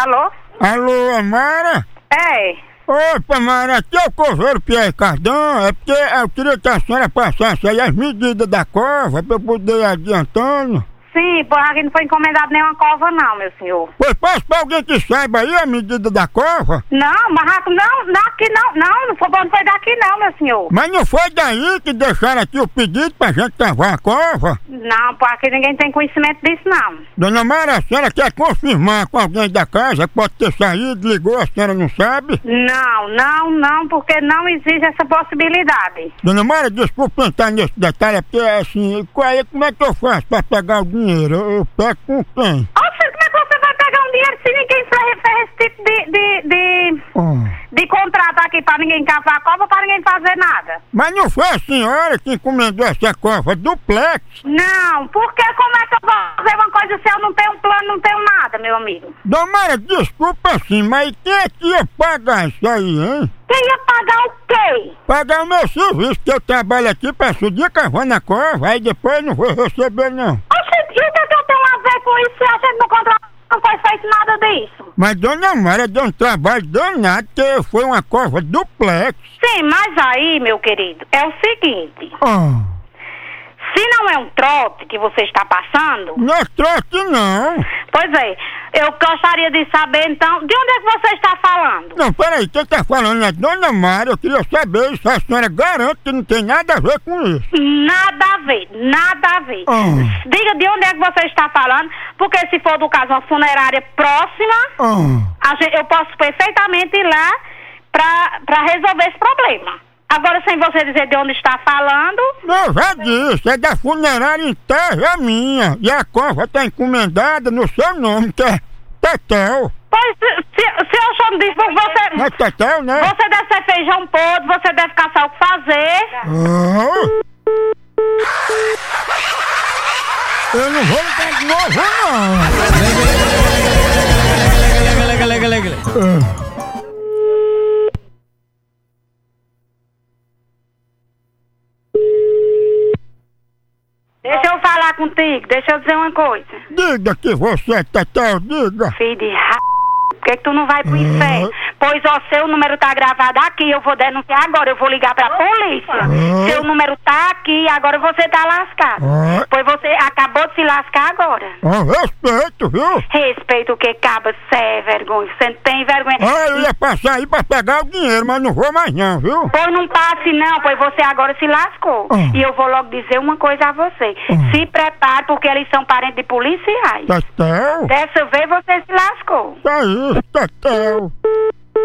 Alô? Alô, Amara? Ei. Opa, Amara, aqui é o coveiro Pierre Cardão. É porque eu queria que a senhora passasse aí as medidas da cova pra eu poder ir adiantando. Sim, porra, aqui não foi encomendado nenhuma cova não, meu senhor. Pois passa pra alguém que saiba aí a medida da cova. Não, barraco não, daqui não foi daqui não, meu senhor. Mas não foi daí que deixaram aqui o pedido pra gente cavar a cova? Não, porra, aqui ninguém tem conhecimento disso não. Dona Mara, a senhora quer confirmar com alguém da casa? Pode ter saído, ligou, a senhora não sabe? Não, porque não existe essa possibilidade. Dona Mara, desculpa entrar nesse detalhe, porque assim, como é que eu faço pra pegar o dinheiro? Eu pego com quem? Oxe, como é que você vai pegar um dinheiro se ninguém fez esse tipo de contrato aqui pra ninguém cavar a cova, pra ninguém fazer nada? Mas não foi a senhora que encomendou essa cova duplex? Não, porque como é que eu vou fazer uma coisa se eu não tenho um plano, não tenho nada, meu amigo? Dona Mara, desculpa assim, mas quem é que ia pagar isso aí, hein? Quem ia pagar o quê? Pagar o meu serviço, que eu trabalho aqui, passo o dia cavando a cova, aí depois não vou receber não. Oxe, e o que eu tenho a ver com isso? Você acha que no contrato não foi feito nada disso? Mas Dona Mara deu um trabalho danado, que foi uma cova duplex. Sim, mas aí, meu querido, é o seguinte. Se não é um trote que você está passando... Não é trote, não. Pois é, eu gostaria de saber, então, de onde é que você está falando? Não, peraí, quem está falando é Dona Mara, eu queria saber se a senhora garante que não tem nada a ver com isso. Nada a ver. Diga de onde é que você está falando, porque se for do caso uma funerária próxima, eu posso perfeitamente ir lá para resolver esse problema. Agora, sem você dizer de onde está falando... Não, já disse, é da funerária em terra minha. E a cova está encomendada no seu nome, que é Tetel. Pois, se eu chamo disso, você... Não é Tetel, né? Você deve ser feijão podre, você deve caçar o que fazer. Eu não vou ligar de novo, não. Deixa eu falar contigo, deixa eu dizer uma coisa. Diga que você é Tetel, diga. Filho de por que tu não vai pro inferno? Pois o seu número tá gravado aqui, eu vou denunciar agora, eu vou ligar pra polícia. Seu número tá aqui, agora você tá lascado. Pois você acabou de se lascar agora. Respeito, viu? Respeito o que, caba, cê é vergonha, você não tem vergonha. Eu ia passar aí pra pegar o dinheiro, mas não vou mais não, viu? Pois não passe não, pois você agora se lascou. E eu vou logo dizer uma coisa a você. Se prepare, porque eles são parentes de policiais. Tetel? Dessa vez você se lascou. É isso, Tetel.